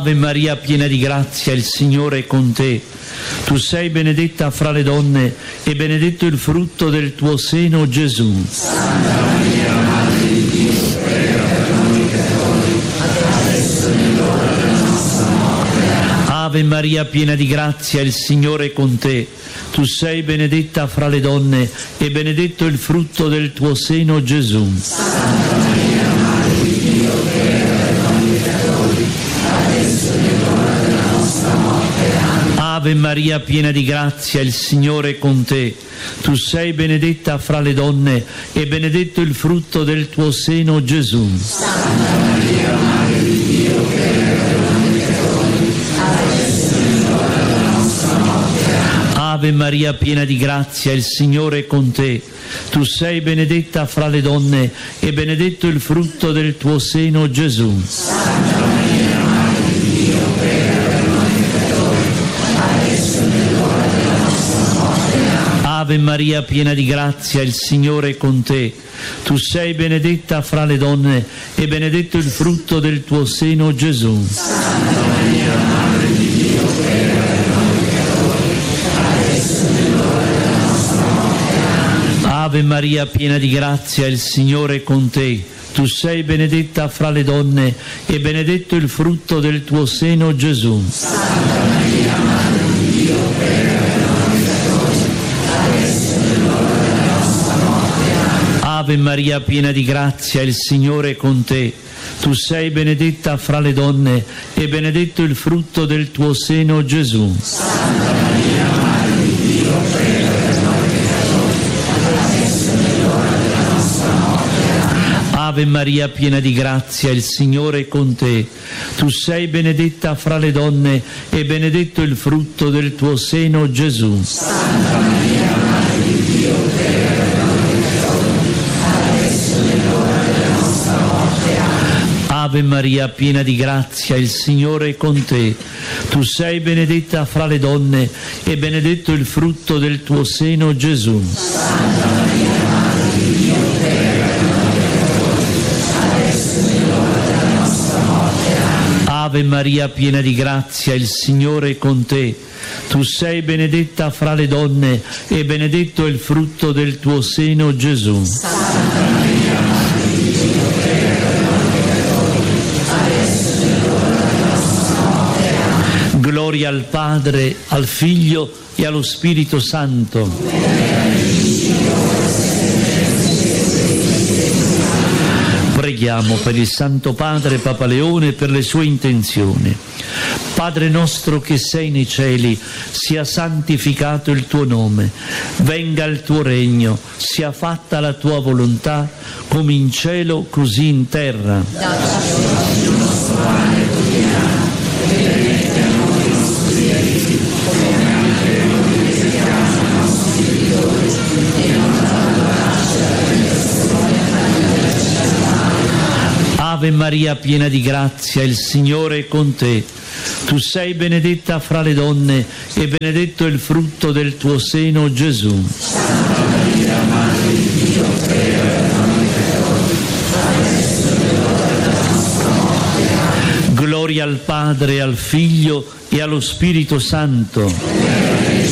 Ave Maria, piena di grazia, il Signore è con te. Tu sei benedetta fra le donne e benedetto il frutto del tuo seno, Gesù. Santa Maria, Madre di Dio, prega per noi peccatori, adesso è l'ora della nostra morte. Ave Maria, piena di grazia, il Signore è con te. Tu sei benedetta fra le donne e benedetto il frutto del tuo seno, Gesù. Santa Maria, Madre di Dio, prega per noi peccatori, adesso è l'ora della nostra morte. Ave Maria, piena di grazia, il Signore è con te. Tu sei benedetta fra le donne e benedetto il frutto del tuo seno, Gesù. Santa Maria, Madre di Dio, prega per noi peccatori, adesso è l'ora della nostra morte. Ave Maria, piena di grazia, il Signore è con te. Tu sei benedetta fra le donne e benedetto il frutto del tuo seno, Gesù. Santa Maria, Madre di Dio, prega per noi peccatori, adesso è l'ora della nostra morte. Ave Maria, piena di grazia, il Signore è con te. Tu sei benedetta fra le donne e benedetto il frutto del tuo seno, Gesù. Santa Maria, Madre di Dio, prega per noi peccatori, adesso è l'ora della nostra morte. Ave Maria, piena di grazia, il Signore è con te. Tu sei benedetta fra le donne e benedetto il frutto del tuo seno, Gesù. Santa Maria, Madre di Dio, prega per noi peccatori, adesso è l'ora della nostra morte. Ave Maria, piena di grazia, il Signore è con te. Tu sei benedetta fra le donne e benedetto il frutto del tuo seno, Gesù. Santa Maria, Madre di Dio, prega per noi peccatori, adesso è l'ora della nostra morte. Ave Maria, piena di grazia, il Signore è con te. Tu sei benedetta fra le donne e benedetto il frutto del tuo seno, Gesù. Santa Maria, Madre di Dio, prega per noi peccatori, adesso è l'ora della nostra morte. Ave Maria, piena di grazia, il Signore è con te. Tu sei benedetta fra le donne e benedetto il frutto del tuo seno, Gesù. Santa Maria, Madre di Dio, prega per noi peccatori, adesso è l'ora della nostra morte. Ave Maria, piena di grazia, il Signore è con te. Tu sei benedetta fra le donne e benedetto il frutto del tuo seno, Gesù. Santa Maria, Madre di Dio, prega per noi peccatori, adesso è l'ora della nostra morte. Gloria al Padre, al Figlio e allo Spirito Santo. Preghiamo per il Santo Padre Papa Leone e per le sue intenzioni. Padre nostro che sei nei cieli, sia santificato il tuo nome, venga il tuo regno, sia fatta la tua volontà, come in cielo così in terra. Dacci oggi il nostro pane quotidiano, e permetti a noi i nostri debiti, come anche noi rispettiamo i nostri debitori, e non abbandonarci alla tentazione, ma liberarci dal male. Ave Maria, piena di grazia, il Signore è con te. Tu sei benedetta fra le donne e benedetto il frutto del tuo seno, Gesù. Santa Maria, Madre di Dio, prega per noi peccatori, adesso è l'ora della nostra morte. Gloria al Padre, al Figlio e allo Spirito Santo.